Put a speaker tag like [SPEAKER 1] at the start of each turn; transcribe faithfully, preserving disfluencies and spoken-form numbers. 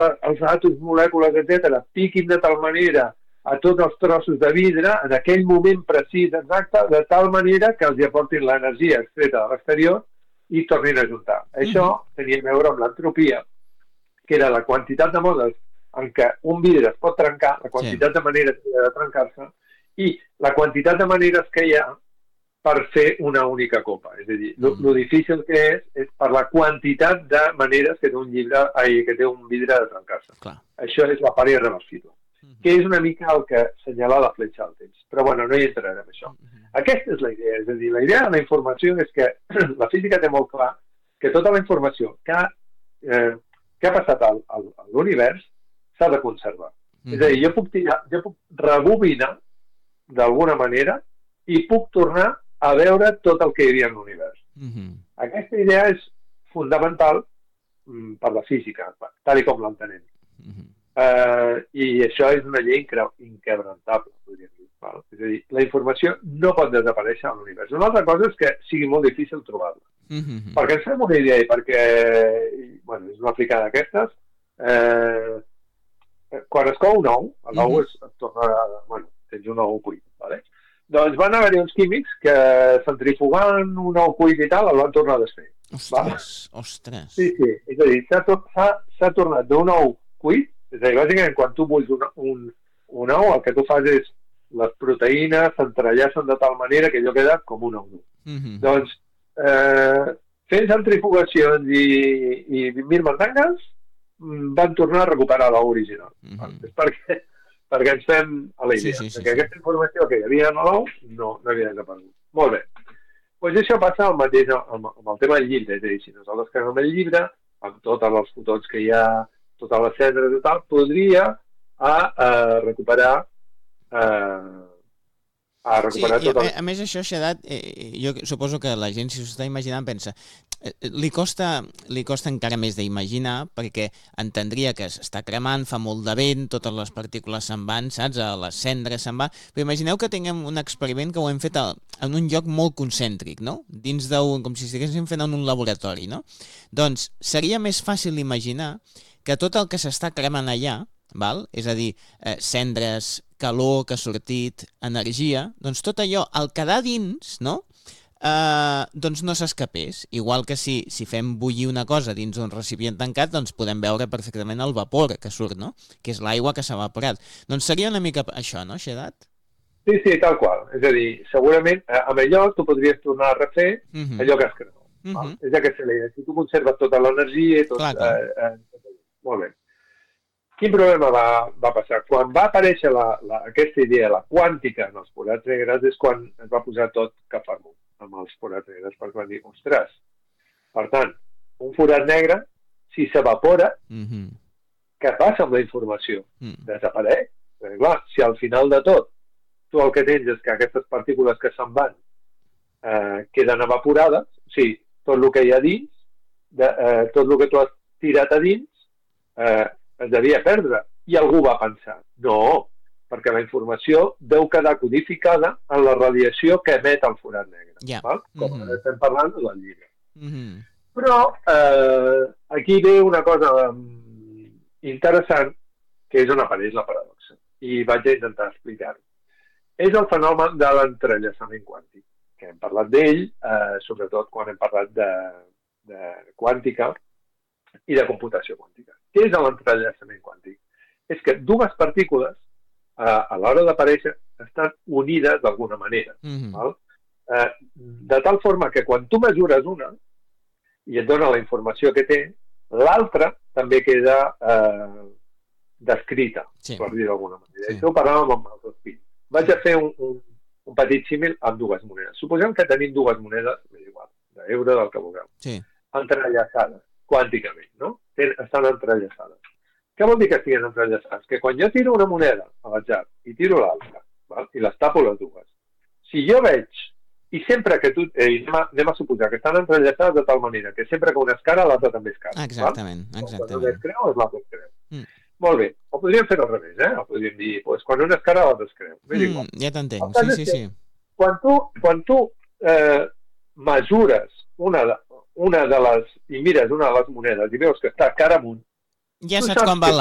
[SPEAKER 1] els àtoms, molècules, etcètera, piquin de tal manera a tots els trossos de vidre en aquell moment precís exacte, de tal manera que els aportin l'energia extreta de l'exterior i tornin a juntar. Mm-hmm. Això tenia a veure amb l'entropia, que era la quantitat de modes en què un vidre es pot trencar, la quantitat sí. de maneres que hi ha de trencar-se, i la quantitat de maneres que hi ha per fer una única copa. És a dir, el mm. difícil que és és per la quantitat de maneres que té un llibre, ai, que té un vidre de trencar-se. Clar. Això és la part irreversible, mm. que és una mica el que assenyala la fletxa del temps. Però bueno, no hi entrarem en això. Mm. Aquesta és la idea. És a dir, la idea de la informació és que la física té molt clar que tota la informació que ha, eh, que ha passat al, al, a l'univers s'ha de conservar. Mm. És a dir, jo puc, tirar, jo puc rebobinar d'alguna manera i puc tornar a veure tot el que hi havia en l'univers. Mm-hmm. Aquesta idea és fundamental mm, per la física, tal com l'entenem. Mm-hmm. Uh, I això és una llei inquebrantable, podríem dir. Val? És a dir, la informació no pot desaparèixer a l'univers. Una altra cosa és que sigui molt difícil trobar-la. Mm-hmm. Perquè ens fem una idea i perquè, bueno, és una fricada d'aquestes, eh, quan es cou un ou, l'ou mm-hmm. es, es torna, bueno, tens un ou cuit, vale? Doncs van haver-hi uns químics que centrifugant un ou cuit i tal el van tornar a desfer.
[SPEAKER 2] Ostres, vale? Ostres.
[SPEAKER 1] Sí, sí, és a dir, s'ha tornat d'un ou cuit, és a dir, bàsicament quan tu bulls un, un, un ou, el que tu fas és les proteïnes s'entrellacen de tal manera que allò queda com un ou. Mm-hmm. Doncs, eh, fent centrifugacions i, i mil mandangues, van tornar a recuperar l'ou original. Mm-hmm. És perquè, perquè ens fem a la idea, sí, sí, sí, que sí. aquesta informació que hi havia en l'ou no, no havia desaparegut. Molt bé. Pues això passa el mateix amb, amb el tema del llibre. És a dir, si nosaltres creem el llibre, amb tots els fotons que hi ha, totes les cendres i tal, podria a, a recuperar eh, a recuperar
[SPEAKER 2] sí,
[SPEAKER 1] tot el...
[SPEAKER 2] a, a més això, Xedat, eh, jo suposo que la gent, si s'ho està imaginant, pensa eh, li, costa, li costa encara més d'imaginar perquè entendria que s'està cremant, fa molt de vent, totes les partícules se'n van, saps? A les cendres se'n va, però imagineu que tinguem un experiment que ho hem fet a, en un lloc molt concèntric, no? Dins d'un, com si estiguéssim fent en un laboratori, no? Doncs seria més fàcil imaginar que tot el que s'està cremant allà, val? És a dir, eh, cendres, calor que ha sortit, energia, doncs tot allò, al quedar dins, no? Eh, doncs no s'escapés. Igual que si, si fem bullir una cosa dins d'un recipient tancat, doncs podem veure perfectament el vapor que surt, no? Que és l'aigua que s'ha evaporat. Doncs seria una mica això, no, Xedat?
[SPEAKER 1] Sí, sí, tal qual. És a dir, segurament amb allò tu podries tornar a refer uh-huh. allò que has creat. Uh-huh. És aquesta la idea. Si tu conserves tota l'energia i tot... Clar, clar. Eh, eh, molt bé. Quin problema va, va passar? Quan va aparèixer la, la, aquesta idea, la quàntica en els forats negres, és quan es va posar tot cap amunt amb els forats negres, perquè van dir, ostres, per tant, un forat negre, si s'evapora, mm-hmm. què passa amb la informació? Mm. Desapareix. Perquè, clar, si al final de tot tu el que tens és que aquestes partícules que se'n van eh, queden evaporades, o sigui, tot el que hi ha dins, de, eh, tot el que tu has tirat a dins, eh, es devia perdre. I algú va pensar, no, perquè la informació deu quedar codificada en la radiació que emet el forat negre. Yeah. Val? Com mm-hmm. estem parlant del llibre. Mm-hmm. Però eh, aquí ve una cosa interessant, que és on apareix la paradoxa. I vaig a intentar explicar-ho. És el fenomen de l'entrellaçament quàntic, que hem parlat d'ell, eh, sobretot quan hem parlat de, de quàntica i de computació quàntica. Què és l'entrellaçament quàntic? És que dues partícules, eh, a l'hora d'aparèixer, estan unides d'alguna manera. Mm-hmm. Val? Eh, de tal forma que quan tu mesures una i et dona la informació que té, l'altra també queda eh, descrita, sí. per dir d'alguna manera. Sí. Això ho parlàvem amb els dos fills. Vaig a fer un, un, un petit símil amb dues monedes. Suposem que tenim dues monedes, és igual, d'euro, del que vulgueu, sí. entrellaçades quànticament, no? Estan entrellaçades. Què vol dir que estiguin entrellaçades? Que quan jo tiro una moneda a l'atzar i tiro l'altra, val? I les tapo les dues, si jo veig, i sempre que tu, eh, anem, a, anem a suposar que estan entrellaçades de tal manera que sempre que una es cara, l'altra també es cara.
[SPEAKER 2] Exactament, val? exactament.
[SPEAKER 1] Quan una es creu, l'altra es creu. Mm. Molt bé, ho podríem fer al revés, eh? O podríem dir, pues, quan una es cara, l'altra es creu.
[SPEAKER 2] Mm, ja t'entenc, sí, sí, sí.
[SPEAKER 1] Quan tu, quan tu eh, mesures una de, una de les, i mires una de les monedes i veus que està cara amunt,
[SPEAKER 2] Ja saps quan va